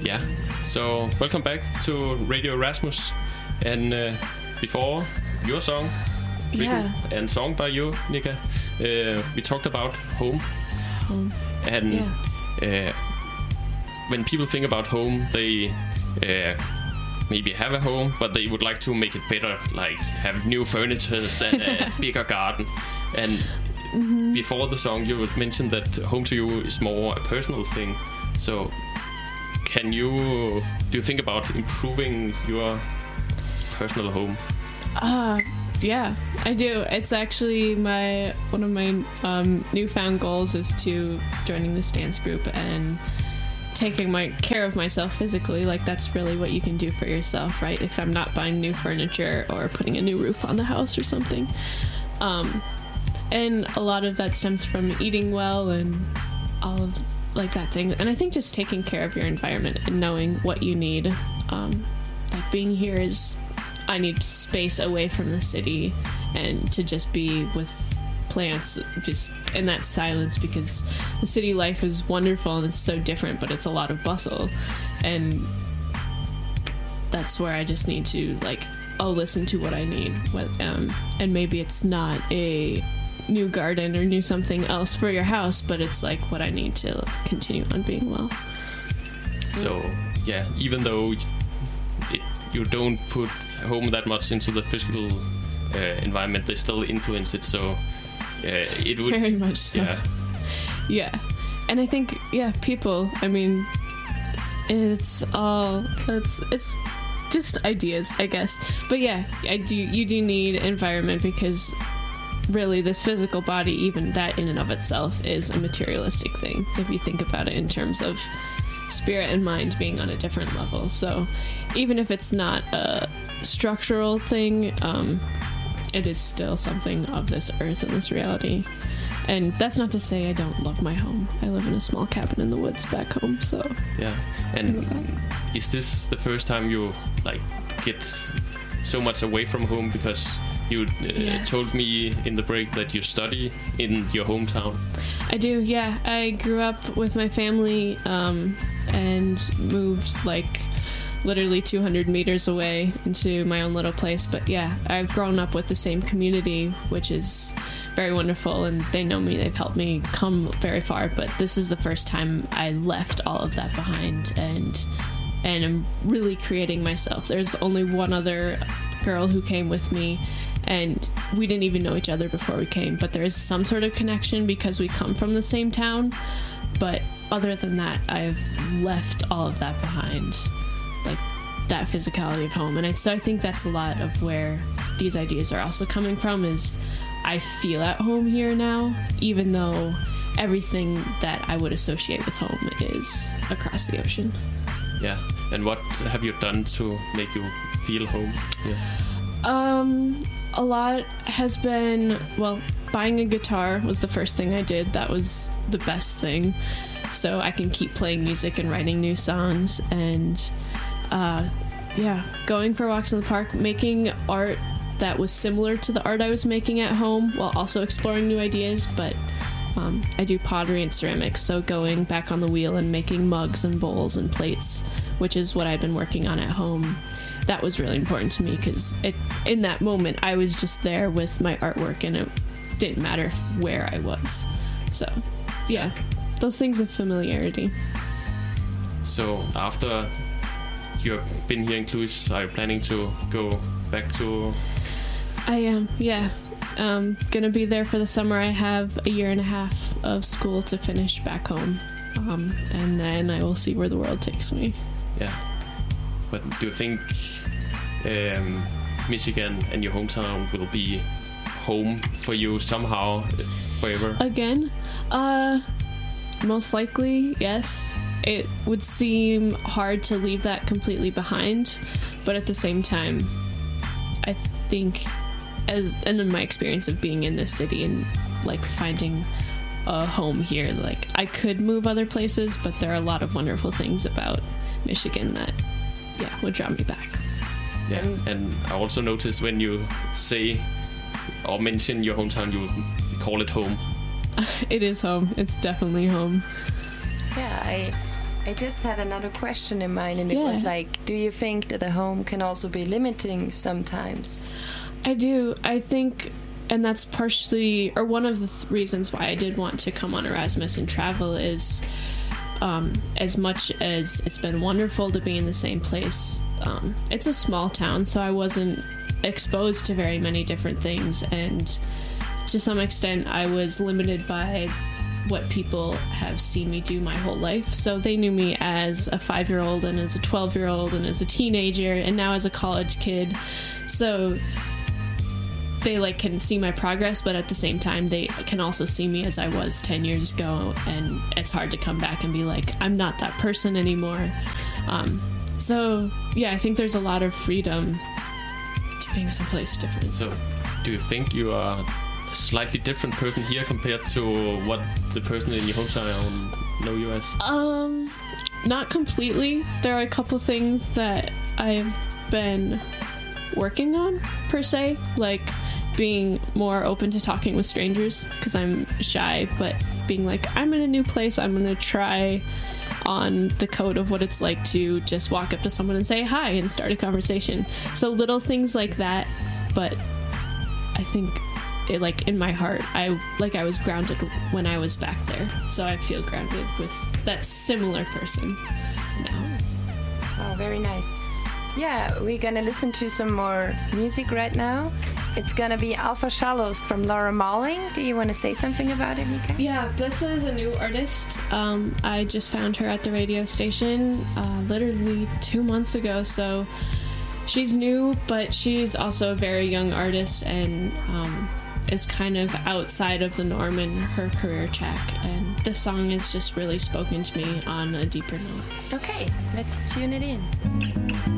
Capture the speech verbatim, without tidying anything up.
Yeah. So welcome back to Radio Erasmus, and uh, before your song, written yeah. and sung by you, Nika, uh, we talked about home. Home. And yeah. uh, when people think about home, they uh, maybe have a home, but they would like to make it better, like have new furniture and a bigger garden. And mm-hmm. before the song, you would mention that home to you is more a personal thing. So can you, do you think about improving your personal home? Uh, yeah, I do. It's actually my, one of my um, newfound goals is to joining this dance group and taking my care of myself physically. Like, that's really what you can do for yourself, right? If I'm not buying new furniture or putting a new roof on the house or something. Um, and a lot of that stems from eating well and all of like that thing. And I think just taking care of your environment and knowing what you need. Um, like being here is, I need space away from the city and to just be with plants, just in that silence, because the city life is wonderful and it's so different, but it's a lot of bustle. And that's where I just need to, like, I'll listen to what I need. What, um, and maybe it's not a new garden or new something else for your house, but it's like what I need to continue on being well. So, yeah, even though it, you don't put home that much into the physical uh, environment, they still influence it, so uh, it would... Very much so. Yeah. Yeah. And I think, yeah, people, I mean, it's all, it's, it's just ideas, I guess. But yeah, I do, you do need environment, because really this physical body, even that in and of itself, is a materialistic thing, if you think about it in terms of spirit and mind being on a different level. So even if it's not a structural thing, um, it is still something of this earth and this reality. And that's not to say I don't love my home. I live in a small cabin in the woods back home, so... Yeah, and is this the first time you, like, get so much away from home? Because you uh, yes. told me in the break that you study in your hometown. I do, yeah. I grew up with my family um, and moved, like, literally two hundred meters away into my own little place. But yeah, I've grown up with the same community, which is very wonderful, and they know me, they've helped me come very far. But this is the first time I left all of that behind, and and I'm really creating myself. There's only one other girl who came with me, and we didn't even know each other before we came, but there is some sort of connection because we come from the same town. But other than that, I've left all of that behind, like that physicality of home. And I, so I think that's a lot of where these ideas are also coming from, is I feel at home here now, even though everything that I would associate with home is across the ocean. Yeah, and what have you done to make you feel home? Yeah. Um, a lot has been, well, buying a guitar was the first thing I did. That was the best thing. So I can keep playing music and writing new songs. And, uh, yeah, going for walks in the park, making art that was similar to the art I was making at home while also exploring new ideas. But um, I do pottery and ceramics, so going back on the wheel and making mugs and bowls and plates, which is what I've been working on at home. That was really important to me, because it in that moment I was just there with my artwork, and it didn't matter where I was. So yeah, those things of familiarity. So after you've been here in Cluj, are you planning to go back to... I am, yeah. Um, gonna be there for the summer. I have a year and a half of school to finish back home, um, and then I will see where the world takes me. Yeah. But do you think um, Michigan and your hometown will be home for you somehow, forever? Again? Uh, most likely, yes. It would seem hard to leave that completely behind, but at the same time, I think, as and in my experience of being in this city and like finding a home here, like I could move other places, but there are a lot of wonderful things about Michigan that, yeah, would draw me back. Yeah, and I also noticed when you say or mention your hometown, you call it home. It is home. It's definitely home. Yeah, I I just had another question in mind, and it Yeah. was like, do you think that a home can also be limiting sometimes? I do. I think, and that's partially, or one of the th- reasons why I did want to come on Erasmus and travel is, um, as much as it's been wonderful to be in the same place, um, it's a small town, so I wasn't exposed to very many different things, and to some extent I was limited by what people have seen me do my whole life. So they knew me as a five-year-old and as a twelve-year-old and as a teenager and now as a college kid. So they like can see my progress, but at the same time they can also see me as I was ten years ago, and it's hard to come back and be like, I'm not that person anymore. Um, so yeah, I think there's a lot of freedom to being someplace different. So, do you think you are a slightly different person here compared to what the person in your hometown know you as? Um, not completely. There are a couple things that I've been working on, per se, like being more open to talking with strangers, because I'm shy, but being like, I'm in a new place, I'm gonna try on the code of what it's like to just walk up to someone and say hi and start a conversation. So little things like that, but I think it, like in my heart, I like I was grounded when I was back there, so I feel grounded with that similar person now. Oh, very nice. Yeah, we're gonna listen to some more music right now. It's gonna be Alpha Shallows from Laura Malling. Do you want to say something about it, Mika? Yeah, this is a new artist. Um, I just found her at the radio station uh, literally two months ago, so she's new, but she's also a very young artist and um, is kind of outside of the norm in her career track. And the song has just really spoken to me on a deeper note. Okay, let's tune it in.